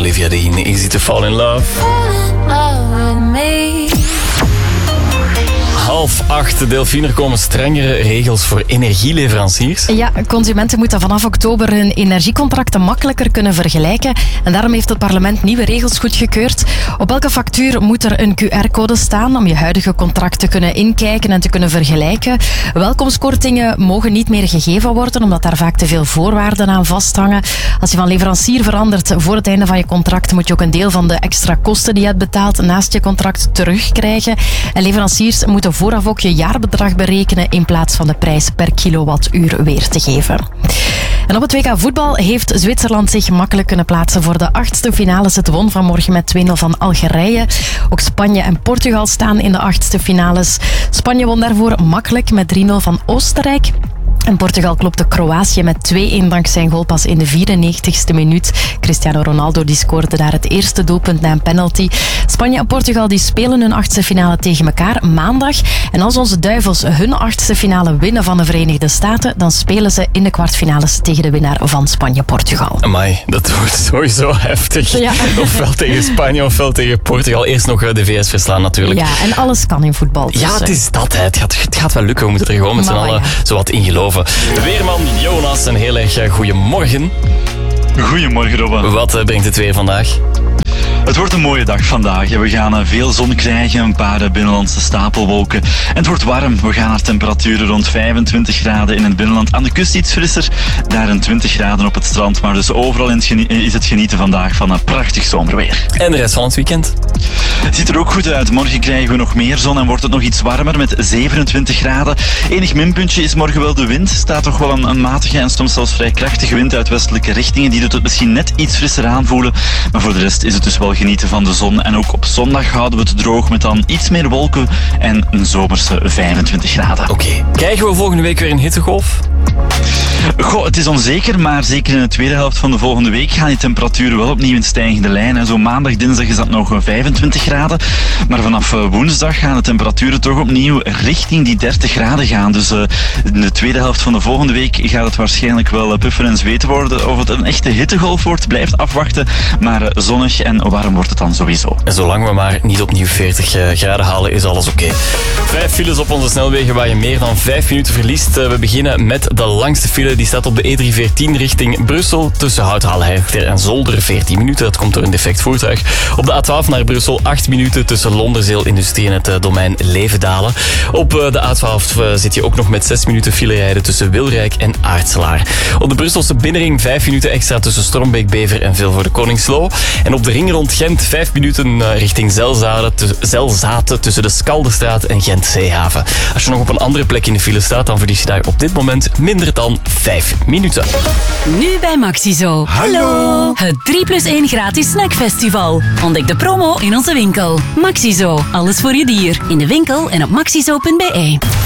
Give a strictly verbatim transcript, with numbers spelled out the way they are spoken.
Olivia Dean. Easy to fall in love. Half acht, Delphine, er komen strengere regels voor energieleveranciers. Ja, consumenten moeten vanaf oktober hun energiecontracten makkelijker kunnen vergelijken. En daarom heeft het parlement nieuwe regels goedgekeurd. Op elke factuur moet er een Q R-code staan om je huidige contract te kunnen inkijken en te kunnen vergelijken. Welkomstkortingen mogen niet meer gegeven worden, omdat daar vaak te veel voorwaarden aan vasthangen. Als je van leverancier verandert voor het einde van je contract, moet je ook een deel van de extra kosten die je hebt betaald naast je contract terugkrijgen. En leveranciers moeten vooraf ook je jaarbedrag berekenen in plaats van de prijs per kilowattuur weer te geven. En op het W K voetbal heeft Zwitserland zich makkelijk kunnen plaatsen voor de achtste finales. Het won vanmorgen met twee nul van Algerije. Ook Spanje en Portugal staan in de achtste finales. Spanje won daarvoor makkelijk met drie nul van Oostenrijk. En Portugal klopte Kroatië met twee-een dankzij een goal pas in de vierennegentigste minuut. Cristiano Ronaldo die scoorde daar het eerste doelpunt na een penalty. Spanje en Portugal die spelen hun achtste finale tegen elkaar maandag. En als onze duivels hun achtste finale winnen van de Verenigde Staten, dan spelen ze in de kwartfinales tegen de winnaar van Spanje-Portugal. Amai, dat wordt sowieso heftig. Ja. Ofwel tegen Spanje, ofwel tegen Portugal. Eerst nog de V S verslaan natuurlijk. Ja, en alles kan in voetbal. Dus ja, het is dat. Hè. Het, gaat, het gaat wel lukken. We moeten er gewoon met z'n allen ja. zowat in geloven. Weerman Jonas, een heel erg goeiemorgen. Goedemorgen, Robben. Wat uh, brengt het weer vandaag? Het wordt een mooie dag vandaag. We gaan uh, veel zon krijgen, een paar uh, binnenlandse stapelwolken. En het wordt warm. We gaan naar temperaturen rond vijfentwintig graden in het binnenland. Aan de kust iets frisser, daar een twintig graden op het strand. Maar dus overal in het genie- is het genieten vandaag van een prachtig zomerweer. En de rest van het weekend? Ziet er ook goed uit. Morgen krijgen we nog meer zon en wordt het nog iets warmer met zevenentwintig graden. Enig minpuntje is morgen wel de wind. Staat toch wel een, een matige en soms zelfs vrij krachtige wind uit westelijke richtingen. Die doet het misschien net iets frisser aanvoelen. Maar voor de rest is het dus wel genieten van de zon. En ook op zondag houden we het droog met dan iets meer wolken en een zomerse vijfentwintig graden. Oké. Okay. Krijgen we volgende week weer een hittegolf? Goh, het is onzeker, maar zeker in de tweede helft van de volgende week gaan die temperaturen wel opnieuw in stijgende lijn. En zo maandag, dinsdag is dat nog vijfentwintig graden. Maar vanaf woensdag gaan de temperaturen toch opnieuw richting die dertig graden gaan. Dus uh, in de tweede helft van de volgende week gaat het waarschijnlijk wel puffen en zweten worden. Of het een echte hittegolf wordt, blijft afwachten. Maar uh, zonnig en warm wordt het dan sowieso. En zolang we maar niet opnieuw veertig graden halen, is alles oké. Okay. Vijf files op onze snelwegen waar je meer dan vijf minuten verliest. Uh, we beginnen met de langste file. Die staat op de E drie veertien richting Brussel. Tussen Hout-Haalheigter en Zolder veertien minuten. Dat komt door een defect voertuig. Op de A twaalf naar Brussel acht minuten tussen Londerzeel Industrie en het uh, domein Levendalen. Op uh, de A twaalf uh, zit je ook nog met zes minuten file rijden tussen Wilrijk en Aartselaar. Op de Brusselse binnenring vijf minuten extra tussen Strombeek, Bever en Vilvoorde Koningslo. En op de ring rond Gent vijf minuten uh, richting Zelzaten, t- Zelzaten tussen de Skalderstraat en Gent-Zeehaven. Als je nog op een andere plek in de file staat, dan verlies je daar op dit moment minder dan vijf minuten. Nu bij Maxizo. Hallo! Het drie plus één gratis snackfestival. Ontdek de promo in onze winkel. Maxizo, alles voor je dier. In de winkel en op maxizo punt be.